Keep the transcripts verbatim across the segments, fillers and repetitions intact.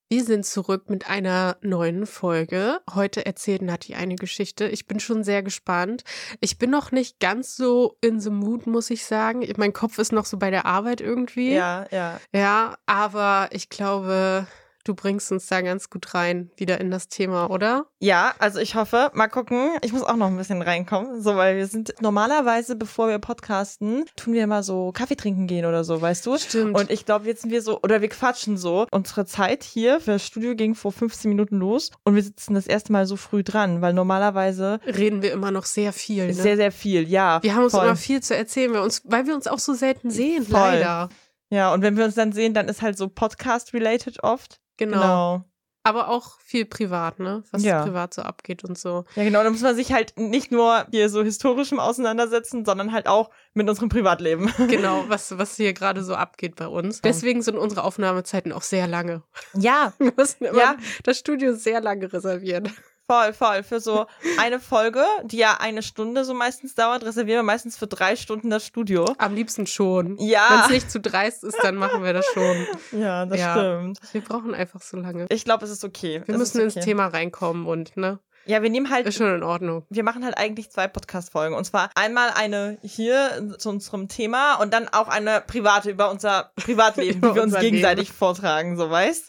Wir sind zurück mit einer neuen Folge. Heute erzählt Nati eine Geschichte. Ich bin schon sehr gespannt. Ich bin noch nicht ganz so in the mood, muss ich sagen. Mein Kopf ist noch so bei der Arbeit irgendwie. Ja, ja. Ja, aber ich glaube, du bringst uns da ganz gut rein, wieder in das Thema, oder? Ja, also ich hoffe, mal gucken. Ich muss auch noch ein bisschen reinkommen, so, weil wir sind normalerweise, bevor wir podcasten, tun wir immer so Kaffee trinken gehen oder so, weißt du? Stimmt. Und ich glaube, jetzt sind wir so, oder wir quatschen so. Unsere Zeit hier für das Studio ging vor fünfzehn Minuten los und wir sitzen das erste Mal so früh dran, weil normalerweise reden wir immer noch sehr viel, ne? Sehr, sehr viel, ja. Wir haben uns voll. immer viel zu erzählen, weil, uns, weil wir uns auch so selten sehen, Voll. leider. Ja, und wenn wir uns dann sehen, dann ist halt so Podcast-related oft. Genau. genau. Aber auch viel privat, ne? Was ja. privat so abgeht und so. Ja, genau. Da muss man sich halt nicht nur hier so historischem auseinandersetzen, sondern halt auch mit unserem Privatleben. Genau, was, was hier gerade so abgeht bei uns. Deswegen sind unsere Aufnahmezeiten auch sehr lange. Ja. Wir müssen immer ja. das Studio sehr lange reservieren. Voll, voll. Für so eine Folge, die ja eine Stunde so meistens dauert, reservieren wir meistens für drei Stunden das Studio. Am liebsten schon. Ja. Wenn es nicht zu dreist ist, dann machen wir das schon. Ja, das ja. stimmt. Wir brauchen einfach so lange. Ich glaube, es ist okay. Wir es müssen okay. ins Thema reinkommen und, ne? Ja, wir nehmen halt. Ist schon in Ordnung. Wir machen halt eigentlich zwei Podcast-Folgen. Und zwar einmal eine hier zu unserem Thema und dann auch eine private über unser Privatleben, über die wir uns gegenseitig Leben. vortragen, so weißt.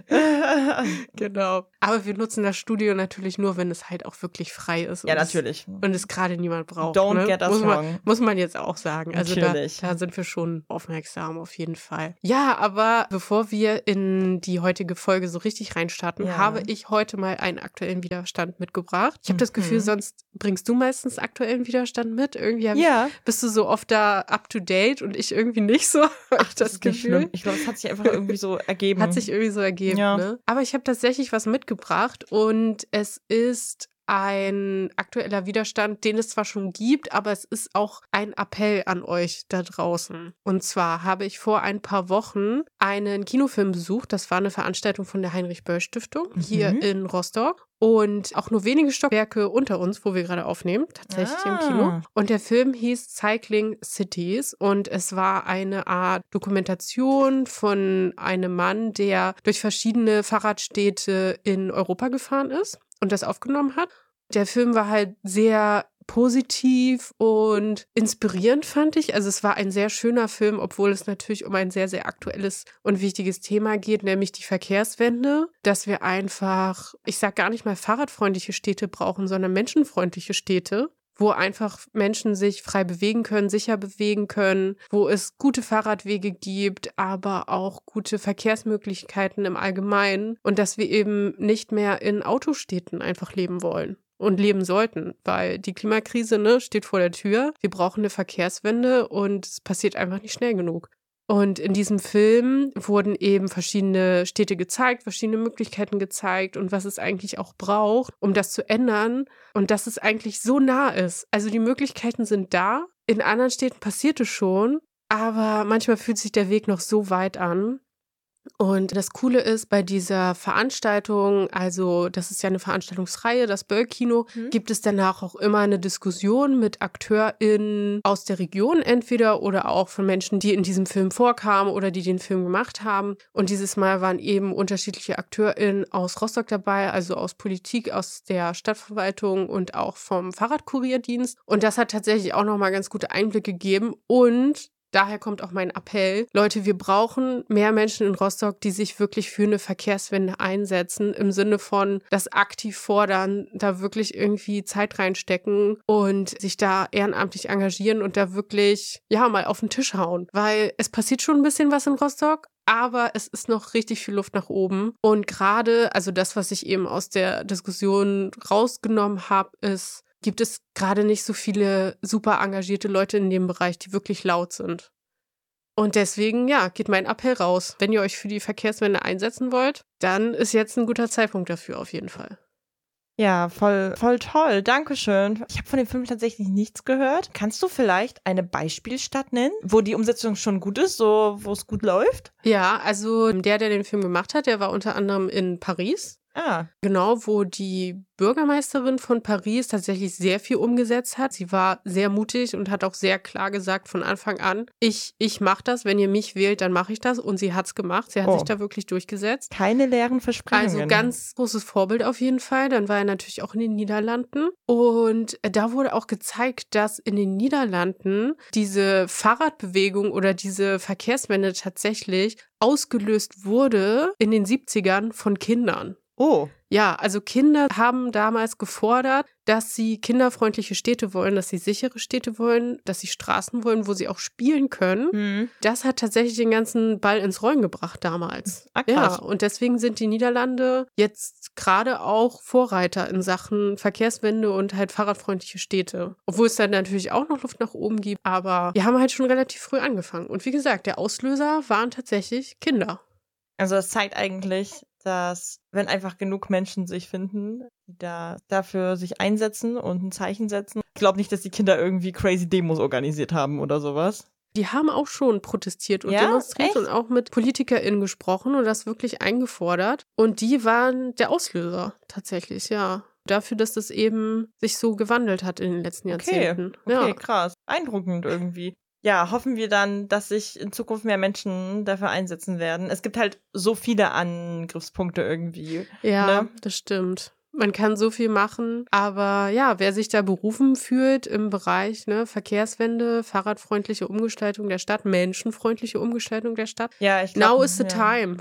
Genau. Aber wir nutzen das Studio natürlich nur, wenn es halt auch wirklich frei ist. Ja, natürlich. Es, und es gerade niemand braucht. Don't ne? get us muss man, wrong. Muss man jetzt auch sagen. Also da, natürlich. da sind wir schon aufmerksam, auf jeden Fall. Ja, aber bevor wir in die heutige Folge so richtig reinstarten, ja. habe ich heute mal einen aktuellen Widerstand mitgebracht. Ich habe das Gefühl, mhm. sonst bringst du meistens aktuellen Widerstand mit. Irgendwie ja. ich, bist du so oft da up to date und ich irgendwie nicht so. Ach, ich das, das Gefühl. Schlimm. Ich glaube, es hat sich einfach irgendwie so ergeben. Hat sich irgendwie so ergeben, ja. ne? Aber ich habe tatsächlich was mitgebracht und es ist ein aktueller Widerstand, den es zwar schon gibt, aber es ist auch ein Appell an euch da draußen. Und zwar habe ich vor ein paar Wochen einen Kinofilm besucht. Das war eine Veranstaltung von der Heinrich-Böll-Stiftung mhm. hier in Rostock. Und auch nur wenige Stockwerke unter uns, wo wir gerade aufnehmen, tatsächlich ah. im Kino. Und der Film hieß Cycling Cities und es war eine Art Dokumentation von einem Mann, der durch verschiedene Fahrradstädte in Europa gefahren ist und das aufgenommen hat. Der Film war halt sehr positiv und inspirierend, fand ich. Also es war ein sehr schöner Film, obwohl es natürlich um ein sehr, sehr aktuelles und wichtiges Thema geht, nämlich die Verkehrswende, dass wir einfach, ich sag gar nicht mal fahrradfreundliche Städte brauchen, sondern menschenfreundliche Städte, wo einfach Menschen sich frei bewegen können, sicher bewegen können, wo es gute Fahrradwege gibt, aber auch gute Verkehrsmöglichkeiten im Allgemeinen und dass wir eben nicht mehr in Autostädten einfach leben wollen. Und leben sollten, weil die Klimakrise, ne, steht vor der Tür. Wir brauchen eine Verkehrswende und es passiert einfach nicht schnell genug. Und in diesem Film wurden eben verschiedene Städte gezeigt, verschiedene Möglichkeiten gezeigt und was es eigentlich auch braucht, um das zu ändern und dass es eigentlich so nah ist. Also die Möglichkeiten sind da, in anderen Städten passiert es schon, aber manchmal fühlt sich der Weg noch so weit an. Und das Coole ist, bei dieser Veranstaltung, also das ist ja eine Veranstaltungsreihe, das Böll-Kino, mhm. gibt es danach auch immer eine Diskussion mit AkteurInnen aus der Region entweder oder auch von Menschen, die in diesem Film vorkamen oder die den Film gemacht haben. Und dieses Mal waren eben unterschiedliche AkteurInnen aus Rostock dabei, also aus Politik, aus der Stadtverwaltung und auch vom Fahrradkurierdienst. Und das hat tatsächlich auch nochmal ganz gute Einblicke gegeben und daher kommt auch mein Appell. Leute, wir brauchen mehr Menschen in Rostock, die sich wirklich für eine Verkehrswende einsetzen, im Sinne von das aktiv fordern, da wirklich irgendwie Zeit reinstecken und sich da ehrenamtlich engagieren und da wirklich, ja, mal auf den Tisch hauen. Weil es passiert schon ein bisschen was in Rostock, aber es ist noch richtig viel Luft nach oben. Und gerade, also das, was ich eben aus der Diskussion rausgenommen habe, ist, gibt es gerade nicht so viele super engagierte Leute in dem Bereich, die wirklich laut sind. Und deswegen, ja, geht mein Appell raus. Wenn ihr euch für die Verkehrswende einsetzen wollt, dann ist jetzt ein guter Zeitpunkt dafür auf jeden Fall. Ja, voll, voll toll. Dankeschön. Ich habe von dem Film tatsächlich nichts gehört. Kannst du vielleicht eine Beispielstadt nennen, wo die Umsetzung schon gut ist, so wo es gut läuft? Ja, also der, der den Film gemacht hat, der war unter anderem in Paris. Ah. Genau, wo die Bürgermeisterin von Paris tatsächlich sehr viel umgesetzt hat. Sie war sehr mutig und hat auch sehr klar gesagt von Anfang an, ich, ich mache das, wenn ihr mich wählt, dann mache ich das. Und sie hat es gemacht. Sie hat Oh. sich da wirklich durchgesetzt. Keine leeren Versprechungen. Also ganz großes Vorbild auf jeden Fall. Dann war er natürlich auch in den Niederlanden. Und da wurde auch gezeigt, dass in den Niederlanden diese Fahrradbewegung oder diese Verkehrswende tatsächlich ausgelöst wurde in den siebzigern von Kindern. Oh. Ja, also Kinder haben damals gefordert, dass sie kinderfreundliche Städte wollen, dass sie sichere Städte wollen, dass sie Straßen wollen, wo sie auch spielen können. Hm. Das hat tatsächlich den ganzen Ball ins Rollen gebracht damals. Ah, krass. Ja, und deswegen sind die Niederlande jetzt gerade auch Vorreiter in Sachen Verkehrswende und halt fahrradfreundliche Städte. Obwohl es dann natürlich auch noch Luft nach oben gibt, aber wir haben halt schon relativ früh angefangen. Und wie gesagt, der Auslöser waren tatsächlich Kinder. Also das zeigt eigentlich, dass wenn einfach genug Menschen sich finden, die da dafür sich einsetzen und ein Zeichen setzen. Ich glaube nicht, dass die Kinder irgendwie crazy Demos organisiert haben oder sowas. Die haben auch schon protestiert und Ja? demonstriert Echt? und auch mit PolitikerInnen gesprochen und das wirklich eingefordert. Und die waren der Auslöser tatsächlich, ja. Dafür, dass das eben sich so gewandelt hat in den letzten Jahrzehnten. Okay, okay, Ja. krass. Beeindruckend irgendwie. Ja, hoffen wir dann, dass sich in Zukunft mehr Menschen dafür einsetzen werden. Es gibt halt so viele Angriffspunkte irgendwie. Ja, Ne? das stimmt. Man kann so viel machen, aber ja, wer sich da berufen fühlt im Bereich ne, Verkehrswende, fahrradfreundliche Umgestaltung der Stadt, menschenfreundliche Umgestaltung der Stadt, Ja, ich glaub, now is the ja. time.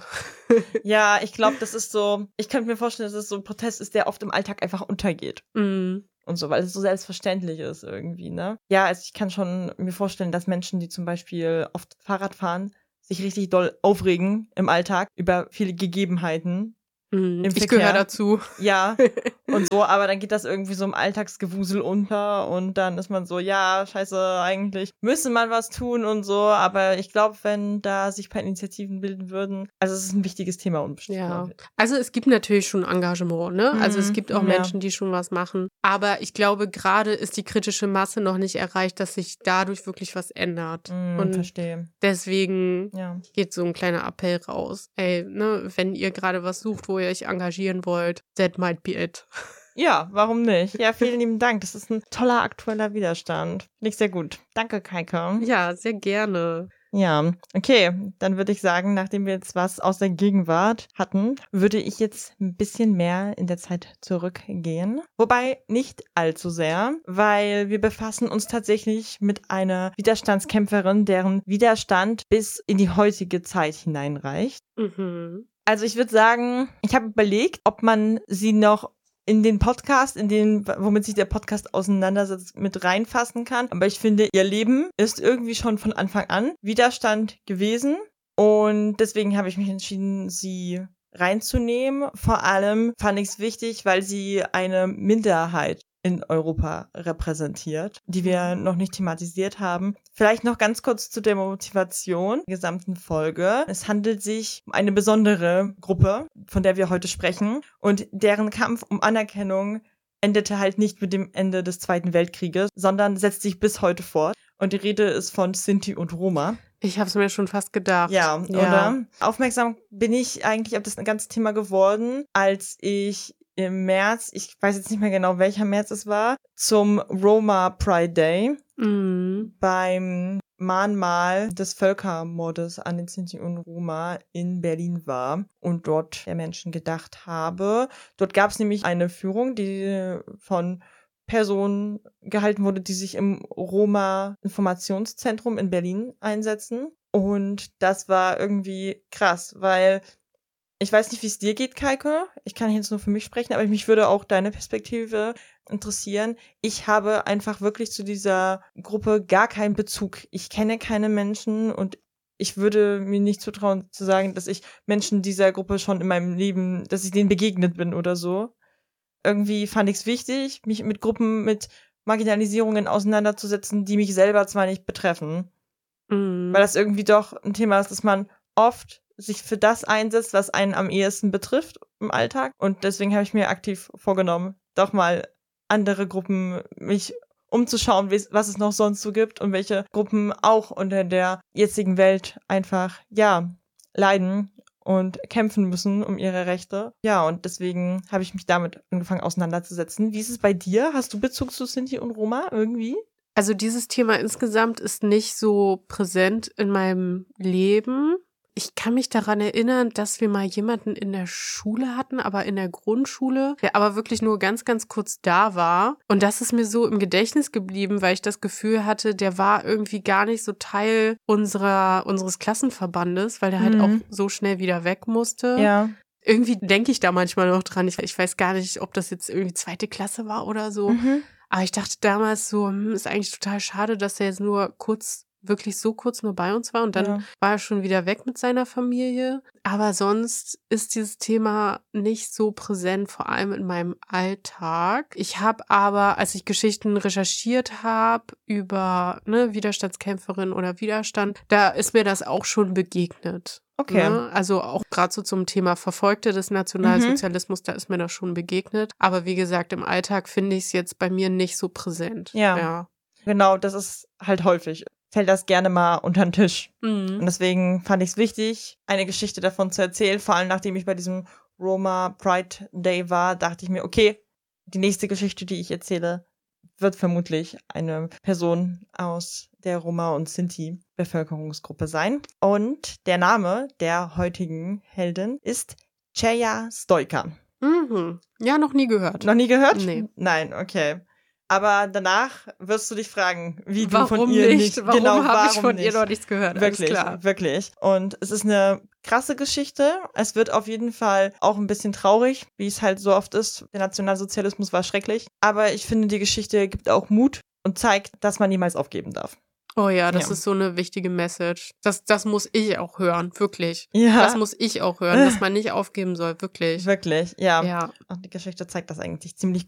Ja, ich glaube, das ist so, ich könnte mir vorstellen, dass es so ein Protest ist, der oft im Alltag einfach untergeht. Mm. Und so, weil es so selbstverständlich ist irgendwie, ne? Ja, also ich kann schon mir vorstellen, dass Menschen, die zum Beispiel oft Fahrrad fahren, sich richtig doll aufregen im Alltag über viele Gegebenheiten. Mm. Im Ich Verkehr. gehöre dazu. Ja, und so, aber dann geht das irgendwie so im Alltagsgewusel unter und dann ist man so, ja, scheiße, eigentlich müsste man was tun und so, aber ich glaube, wenn da sich ein paar Initiativen bilden würden, also es ist ein wichtiges Thema unbestimmt. Ja, also es gibt natürlich schon Engagement, ne? Also es Mhm, gibt auch ja. Menschen, die schon was machen. Aber ich glaube, gerade ist die kritische Masse noch nicht erreicht, dass sich dadurch wirklich was ändert. Mhm, Und verstehe. deswegen Ja. geht so ein kleiner Appell raus. Ey, ne, wenn ihr gerade was sucht, wo ihr euch engagieren wollt, that might be it. Ja, warum nicht? Ja, vielen lieben Dank. Das ist ein toller aktueller Widerstand. Finde ich sehr gut. Danke, Kaike. Ja, sehr gerne. Ja, okay. Dann würde ich sagen, nachdem wir jetzt was aus der Gegenwart hatten, würde ich jetzt ein bisschen mehr in der Zeit zurückgehen. Wobei nicht allzu sehr, weil wir befassen uns tatsächlich mit einer Widerstandskämpferin, deren Widerstand bis in die heutige Zeit hineinreicht. Mhm. Also ich würde sagen, ich habe überlegt, ob man sie noch in den Podcast, in den, womit sich der Podcast auseinandersetzt, mit reinfassen kann. Aber ich finde, ihr Leben ist irgendwie schon von Anfang an Widerstand gewesen. Und deswegen habe ich mich entschieden, sie reinzunehmen. Vor allem fand ich es wichtig, weil sie eine Minderheit in Europa repräsentiert, die wir noch nicht thematisiert haben. Vielleicht noch ganz kurz zu der Motivation der gesamten Folge. Es handelt sich um eine besondere Gruppe, von der wir heute sprechen, und deren Kampf um Anerkennung endete halt nicht mit dem Ende des Zweiten Weltkrieges, sondern setzt sich bis heute fort. Und die Rede ist von Sinti und Roma. Ich habe es mir schon fast gedacht. Ja, Ja. oder? Aufmerksam bin ich eigentlich auf das ganze Thema geworden, als ich im März, ich weiß jetzt nicht mehr genau, welcher März es war, zum Roma Pride Day Mhm. beim Mahnmal des Völkermordes an den Sinti und Roma in Berlin war und dort der Menschen gedacht habe. Dort gab es nämlich eine Führung, die von Personen gehalten wurde, die sich im Roma-Informationszentrum in Berlin einsetzen. Und das war irgendwie krass, weil ich weiß nicht, wie es dir geht, Kaike. Ich kann jetzt nur für mich sprechen, aber mich würde auch deine Perspektive interessieren. Ich habe einfach wirklich zu dieser Gruppe gar keinen Bezug. Ich kenne keine Menschen und ich würde mir nicht zutrauen zu sagen, dass ich Menschen dieser Gruppe schon in meinem Leben, dass ich denen begegnet bin oder so. Irgendwie fand ich es wichtig, mich mit Gruppen mit Marginalisierungen auseinanderzusetzen, die mich selber zwar nicht betreffen. Mhm. Weil das irgendwie doch ein Thema ist, dass man oft sich für das einsetzt, was einen am ehesten betrifft im Alltag. Und deswegen habe ich mir aktiv vorgenommen, doch mal andere Gruppen mich umzuschauen, was es noch sonst so gibt und welche Gruppen auch unter der jetzigen Welt einfach, ja, leiden und kämpfen müssen um ihre Rechte. Ja, und deswegen habe ich mich damit angefangen auseinanderzusetzen. Wie ist es bei dir? Hast du Bezug zu Sinti und Roma irgendwie? Also dieses Thema insgesamt ist nicht so präsent in meinem Leben. Ich kann mich daran erinnern, dass wir mal jemanden in der Schule hatten, aber in der Grundschule, der aber wirklich nur ganz, ganz kurz da war. Und das ist mir so im Gedächtnis geblieben, weil ich das Gefühl hatte, der war irgendwie gar nicht so Teil unserer, unseres Klassenverbandes, weil der halt Mhm. auch so schnell wieder weg musste. Ja. Irgendwie denke ich da manchmal noch dran. Ich, ich weiß gar nicht, ob das jetzt irgendwie zweite Klasse war oder so. Mhm. Aber ich dachte damals so, hm, ist eigentlich total schade, dass er jetzt nur kurz, wirklich so kurz nur bei uns war und dann Ja. war er schon wieder weg mit seiner Familie. Aber sonst ist dieses Thema nicht so präsent, vor allem in meinem Alltag. Ich habe aber, als ich Geschichten recherchiert habe über ne, Widerstandskämpferin oder Widerstand, da ist mir das auch schon begegnet. Okay. Ne? Also auch gerade so zum Thema Verfolgte des Nationalsozialismus, mhm. da ist mir das schon begegnet. Aber wie gesagt, im Alltag finde ich es jetzt bei mir nicht so präsent. Ja. ja. Genau, das ist halt häufig. Fällt das gerne mal unter den Tisch. Mhm. Und deswegen fand ich es wichtig, eine Geschichte davon zu erzählen. Vor allem, nachdem ich bei diesem Roma Pride Day war, dachte ich mir, okay, die nächste Geschichte, die ich erzähle, wird vermutlich eine Person aus der Roma- und Sinti-Bevölkerungsgruppe sein. Und der Name der heutigen Heldin ist Ceja Stojka. Mhm. Ja, noch nie gehört. Noch nie gehört? Nee. Nein, okay. Aber danach wirst du dich fragen, wie warum du von ihr nicht? nicht... Warum genau, habe ich von nicht? ihr noch nichts gehört? Wirklich, Alles klar. wirklich. Und es ist eine krasse Geschichte. Es wird auf jeden Fall auch ein bisschen traurig, wie es halt so oft ist. Der Nationalsozialismus war schrecklich. Aber ich finde, die Geschichte gibt auch Mut und zeigt, dass man niemals aufgeben darf. Oh ja, das Ja. ist so eine wichtige Message. Das, das muss ich auch hören, wirklich. Ja. Das muss ich auch hören, dass man nicht aufgeben soll, wirklich. Wirklich, ja. Ja. Und die Geschichte zeigt das eigentlich ziemlich